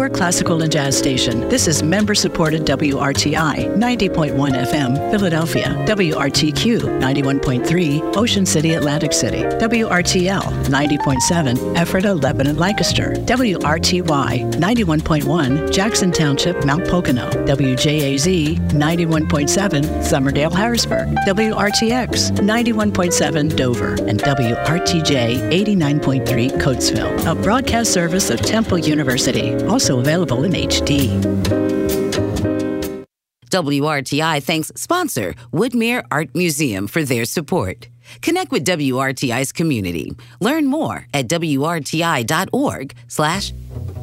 your classical and jazz station. This is member-supported WRTI 90.1 FM, Philadelphia, WRTQ 91.3, Ocean City, Atlantic City, WRTL 90.7, Ephrata, Lebanon, Lancaster, WRTY 91.1, Jackson Township, Mount Pocono, WJAZ 91.7, Summerdale, Harrisburg, WRTX 91.7, Dover, and WRTJ 89.3, Coatesville, a broadcast service of Temple University, also available in HD. WRTI thanks sponsor Woodmere Art Museum for their support. Connect with WRTI's community. Learn more at WRTI.org/